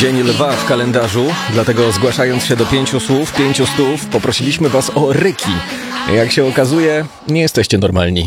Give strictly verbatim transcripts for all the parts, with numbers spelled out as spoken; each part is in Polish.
Dzień Lwa w kalendarzu, dlatego zgłaszając się do pięciu słów, pięciu stów, poprosiliśmy was o ryki. Jak się okazuje, nie jesteście normalni.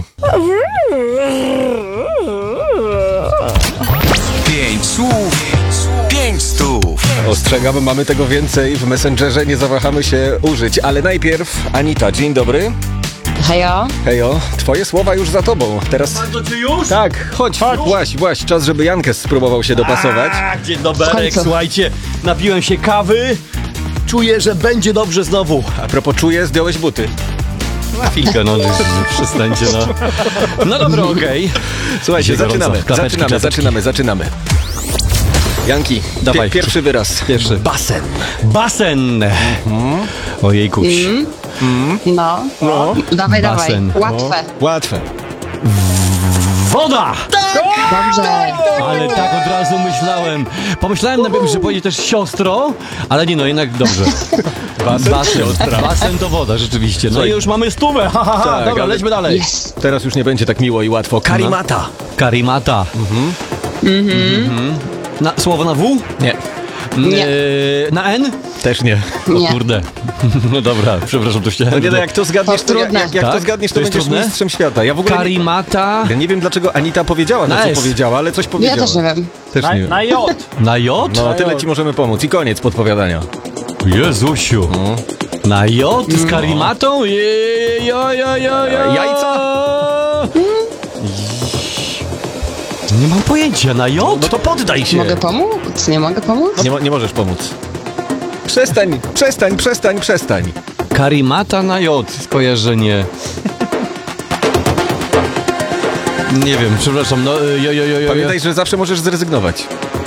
Pięć słów, pięć stów. Ostrzegamy, mamy tego więcej w Messengerze, nie zawahamy się użyć. Ale najpierw Anita, dzień dobry. Hejo. Hejo, twoje słowa już za tobą. Teraz... To ty już? Tak, chodź, właś, właś, czas, żeby Jankes spróbował się dopasować. A, dzień dobry, słuchajcie, napiłem się kawy, czuję, że będzie dobrze znowu. A propos czuję, zdjąłeś buty. Na chwilkę, no, przestańcie, no. No dobra, okej. Okay. Słuchajcie, zaczynamy, zaczynamy, zaczynamy, zaczynamy. Janki, dawaj. Pie- pierwszy wyraz. Pierwszy. Basen. Basen. Mm. Ojejkuś. Mm. Mm. No. No. Dawaj, Basen. dawaj. Łatwe. No. Łatwe. Woda! Tak! Dobrze. Ale tak od razu myślałem. Pomyślałem najpierw, że powiedzieć też siostro, ale nie, no jednak dobrze. Basen? Basen, Basen to woda, rzeczywiście. No Słuchaj. i już mamy stówę. Ha, ha, ha. Tak, Dobra, ale- lećmy dalej. Yes. Teraz już nie będzie tak miło i łatwo. Karimata. Karimata. Mhm. Mhm. Na, słowo na W? Nie. Nie. Yy, na N? Też nie. O Nie. kurde. No dobra, przepraszam, to chciałem. No nie, no jak to zgadniesz, to, jak, trudne. jak, jak to Tak? zgadniesz, to, To jest będziesz trudne? mistrzem świata. Ja w ogóle nie, Karimata. ja nie wiem, dlaczego Anita powiedziała to, Na co S. powiedziała, ale coś Ja powiedziała. też nie wiem. Też Na, nie wiem. na J. Na J? No, tyle ci możemy pomóc. I koniec podpowiadania. Jezusiu. Na J z karimatą? Je- jo, jo, jo, jo. Jajca? Nie mam pojęcia. Na J? No to poddaj się. Mogę pomóc? Nie mogę pomóc? Nie, mo- nie możesz pomóc. Przestań, przestań, przestań, przestań. Karimata na J. Skojarzenie. Nie wiem, przepraszam. No, jo, jo, jo, jo. Pamiętaj, że zawsze możesz zrezygnować.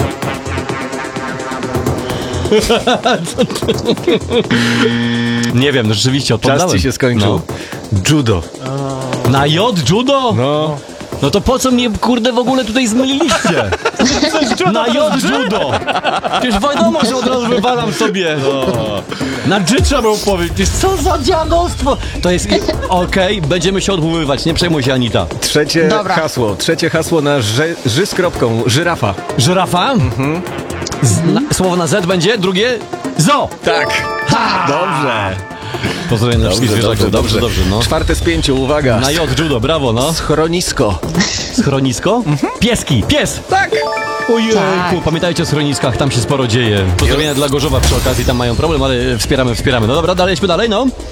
Nie wiem, no rzeczywiście Czas odpowiadałem. ci się skończył. No. Judo. Na J judo? No. No to po co mnie, kurde, w ogóle tutaj zmyliliście? Na J judo! Przecież wiadomo, że od razu wywalam sobie. Na G trzeba było powiedzieć. Co za dziadostwo! To jest... Okej, będziemy się odwoływać, nie przejmuj się, Anita. Trzecie Dobra. hasło. Trzecie hasło na ży, ży z kropką. Żyrafa. Żyrafa? Mhm. Z, na, słowo na Z będzie, drugie? Zo! Tak. Dobrze. Pozdrawiam na wszystkich Dobrze, zwierzaków. dobrze, Dobrze, dobrze, no. Czwarte z pięciu, uwaga. Na J judo, brawo, no. Schronisko. Schronisko? Pieski, pies! Tak. Ojejku, Tak. pamiętajcie o schroniskach, tam się sporo dzieje. Pozdrowienia dla Gorzowa przy okazji, tam mają problem, ale wspieramy, wspieramy. No dobra, dalej, idźmy dalej, no.